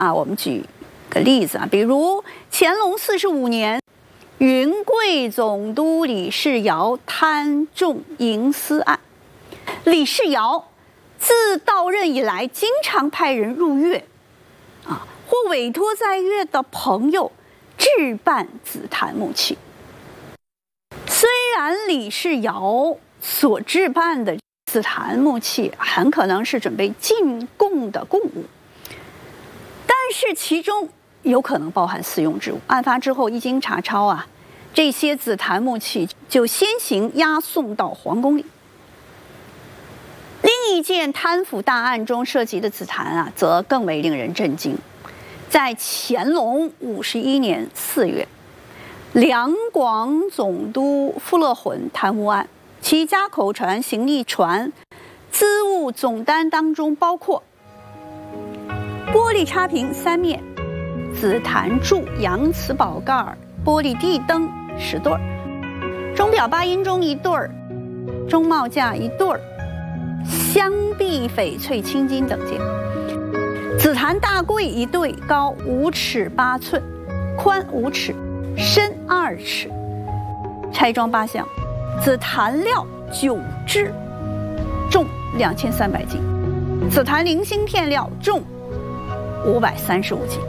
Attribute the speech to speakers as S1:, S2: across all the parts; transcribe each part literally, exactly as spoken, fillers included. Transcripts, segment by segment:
S1: 啊，我们举个例子啊，比如乾隆四十五年，云贵总督李世尧贪重营私案，李世尧自到任以来，经常派人入粤，啊，或委托在粤的朋友置办紫檀木器。虽然李世尧所置办的紫檀木器很可能是准备进贡的贡物，但是其中有可能包含私用之物。案发之后一经查抄啊，这些紫檀木器就先行押送到皇宫里。另一件贪腐大案中涉及的紫檀啊，则更为令人震惊。在乾隆五十一年四月，两广总督傅乐浑贪污案，其家口传、行李传、资物总单当中包括玻璃插屏三面、紫檀柱、洋瓷宝盖、玻璃地灯十对儿、钟表八音钟一对儿、钟帽架一对儿、镶碧翡翠青金等件。紫檀大柜一对，高五尺八寸，宽五尺，深二尺，拆装八项，紫檀料九只，重两千三百斤，紫檀零星片料重五百三十五斤。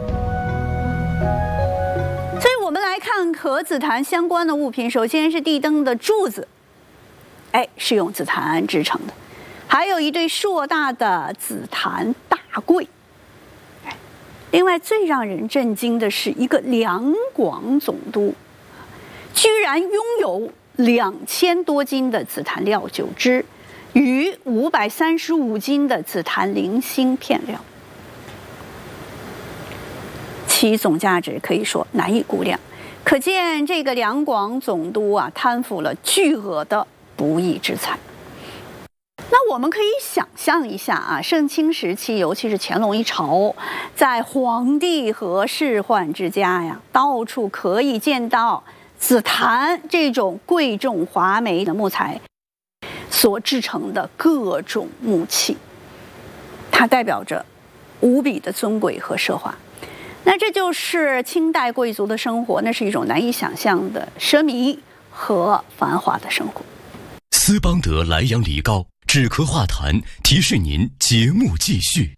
S1: 所以我们来看和紫檀相关的物品，首先是地灯的柱子，哎，是用紫檀制成的，还有一对硕大的紫檀大柜。另外，最让人震惊的是，一个两广总督居然拥有两千多斤的紫檀料九只，与五百三十五斤的紫檀零星片料，其总价值可以说难以估量。可见这个两广总督啊，贪腐了巨额的不义之财。那我们可以想象一下啊，盛清时期，尤其是乾隆一朝，在皇帝和仕宦之家呀，到处可以见到紫檀这种贵重华美的木材所制成的各种木器，它代表着无比的尊贵和奢华。那这就是清代贵族的生活，那是一种难以想象的奢靡和繁华的生活。
S2: 斯邦德莱阳梨膏止咳化痰，提示您节目继续。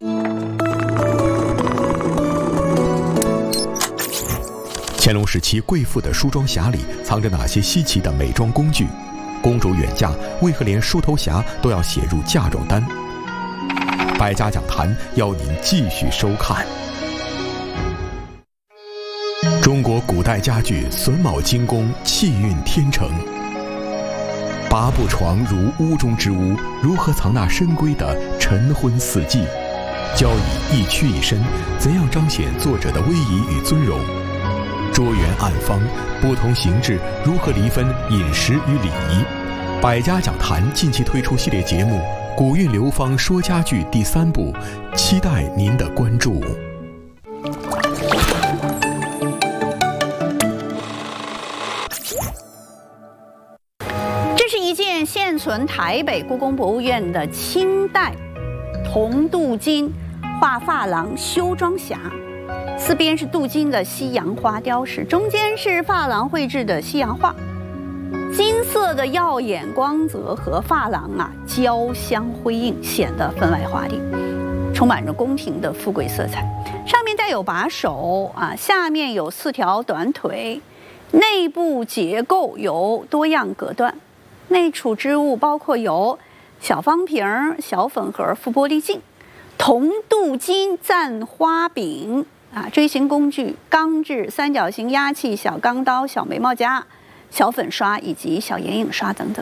S3: 乾隆时期贵妇的梳妆匣里藏着哪些稀奇的美妆工具？公主远嫁为何连梳头匣都要写入嫁妆单？百家讲坛邀您继续收看。中国古代家具榫卯精工，气韵天成。八步床如屋中之屋，如何藏纳深闺的晨昏四季？交椅一曲一伸，怎样彰显作者的威仪与尊容？桌圆案方，不同形制如何离分饮食与礼仪？百家讲坛近期推出系列节目《古韵流芳说家具》第三部，期待您的关注。
S1: 这是一件现存台北故宫博物院的清代铜镀金画珐琅修妆匣，四边是镀金的西洋花雕饰，中间是珐琅绘制的西洋画，金色的耀眼光泽和珐琅啊交相辉映，显得分外华丽，充满着宫廷的富贵色彩。上面带有把手啊，下面有四条短腿，内部结构由多样隔断。内储之物包括有小方瓶、小粉盒、副玻璃镜、铜镀金簪花柄啊，锥形工具、钢制三角形压器、小钢刀、小眉毛夹、小粉刷以及小眼影刷等等。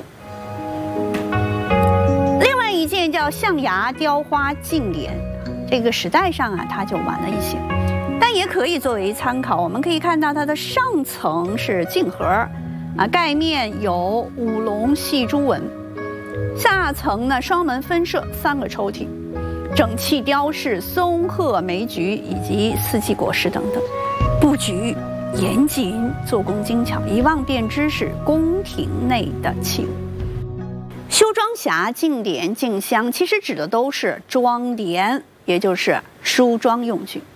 S1: 另外一件叫象牙雕花镜帘，这个时代上啊它就晚了一些，但也可以作为参考。我们可以看到它的上层是镜盒啊，盖面有五龙戏珠纹，下层呢双门分设三个抽屉，整齐雕饰松鹤梅菊以及四季果实等等，布局严谨，做工精巧，一望便知是宫廷内的器物。修妆匣、镜帘、镜箱其实指的都是妆帘，也就是梳妆用具。